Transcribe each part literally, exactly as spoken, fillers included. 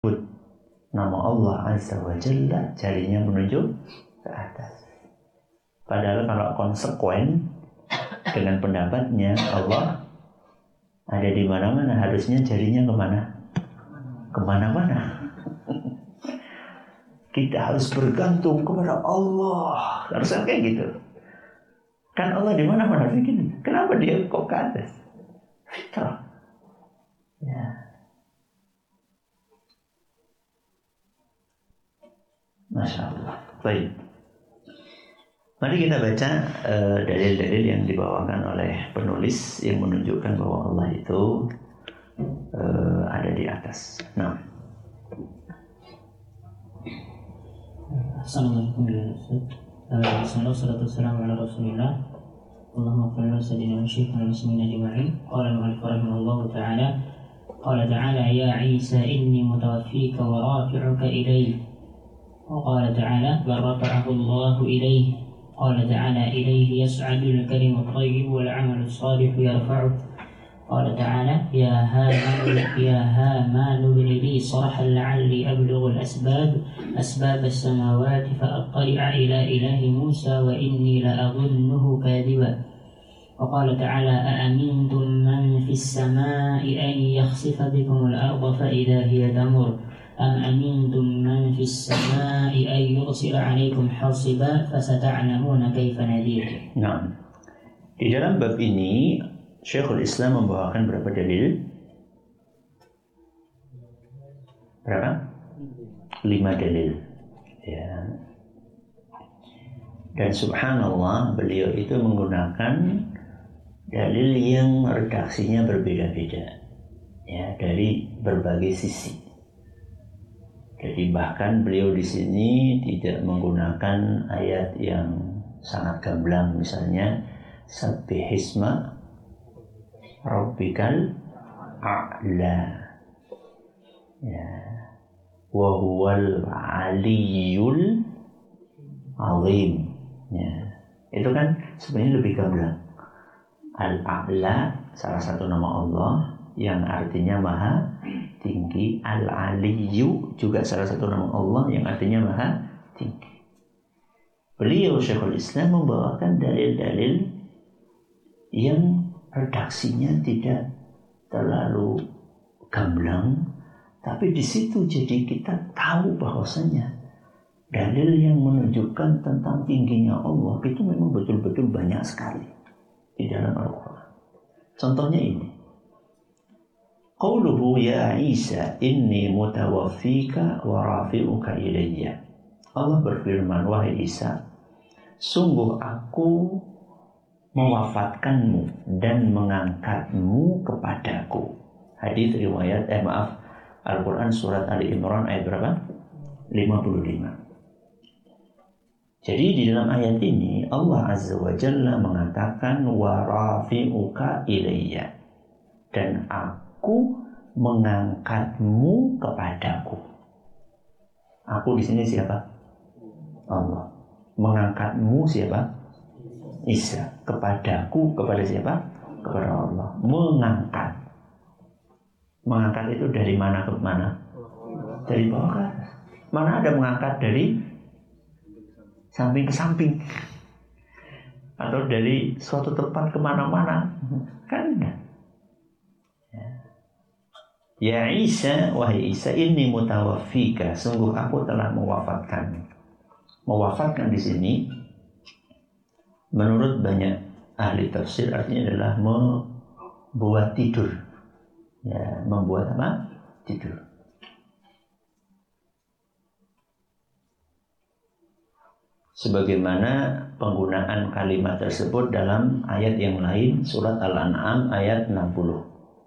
nama Allah Azza wa Jalla, jarinya menunjuk ke atas. Padahal kalau konsekuen dengan pendapatnya, Allah ada di mana-mana, harusnya jarinya kemana? Kemana-mana. Kita harus bergantung kepada Allah. Harusnya kayak gitu. Kan Allah di mana-mana begini. Kenapa dia kok ke atas? Fitrah. Ya. Masya Allah. Baik. Mari kita baca uh, dalil-dalil yang dibawakan oleh penulis yang menunjukkan bahwa Allah itu uh, ada di atas. Nah. Assalamualaikum warahmatullahi wabarakatuh. Wassalamualaikum warahmatullahi wabarakatuh. Allahumma salli ala sayyidina wa syekhina muslimin ajma'in. Qala al-mu'allif rahimahullahu ta'ala. Qala ta'ala ya Isa inni mutawaffika wa rafi'uka ilayya. وقال تعالى بل رفعه الله إليه. قال تعالى إليه يصعد الكلم الطيب والعمل الصالح يرفعه. قال تعالى يا هامان يا هامان ابن لي صرحا لعلي أبلغ الأسباب أسباب السماوات فأطلع إلى إله موسى وإني لأظنه كاذبا. وقال تعالى أأمنتم من في السماء أن يخسف بكم الأرض فإذا هي تمر أم أمنتم من في السماء أن يرسل عليكم حاصبا فستعلمون كيف نذير. Nah, di dalam bab ini Syekhul Islam membawakan berapa dalil? Berapa? Lima dalil. Ya. Dan subhanallah beliau itu menggunakan dalil yang redaksinya berbeda-beda. Ya, dari berbagai sisi. Jadi bahkan beliau di sini tidak menggunakan ayat yang sangat gamblang, misalnya sabbihisma rabbikal a'la, ya, wa huwal aliyul azim, ya. Itu kan sebenarnya lebih gamblang. Al-a'la salah satu nama Allah yang artinya maha tinggi. Al-Aliyu juga salah satu nama Allah yang artinya maha tinggi. Beliau Syekhul Islam membawakan dalil-dalil yang redaksinya tidak terlalu gamblang, tapi di situ jadi kita tahu bahwasanya dalil yang menunjukkan tentang tingginya Allah itu memang betul-betul banyak sekali di dalam Al-Quran. Contohnya ini, qauluhu ya Isa inni mutawaffika wa rafi'uka ilayya. Allah berfirman, wahai Isa, sungguh aku mewafatkanmu dan mengangkatmu kepadaku. Hadis riwayat eh maaf Al-Quran surat Ali Imran ayat berapa? lima puluh lima. Jadi di dalam ayat ini Allah Azza wa Jalla mengatakan wa rafi'uka ilayya, dan aku mengangkatmu kepadaku. Aku di sini siapa? Allah. Mengangkatmu siapa? Isa. Kepadaku kepada siapa? Kepada Allah. Mengangkat. Mengangkat itu dari mana ke mana? Dari bawah ke atas. Mana ada mengangkat dari samping ke samping? Atau dari suatu tempat kemana-mana? Kan enggak. Ya Isa, wahai Isa, inni mutawaffika, sungguh aku telah mewafatkanmu. Mewafatkan di sini menurut banyak ahli tafsir artinya adalah membuat tidur. Ya, membuat apa? Tidur. Sebagaimana penggunaan kalimat tersebut dalam ayat yang lain, surat Al-An'am ayat enam puluh.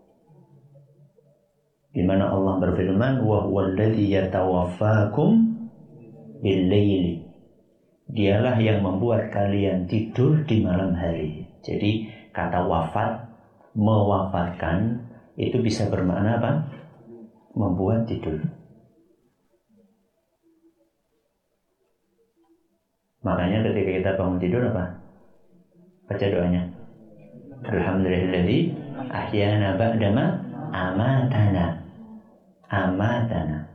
Di mana Allah berfirman, wa huwallazi yatawaffakum bil-laili. Dialah yang membuat kalian tidur di malam hari. Jadi kata wafat, mewafatkan itu bisa bermakna apa? Membuat tidur. Makanya ketika kita bangun tidur apa? Baca doanya. Alhamdulillahi ahyana ba'dama amatana. Amatana.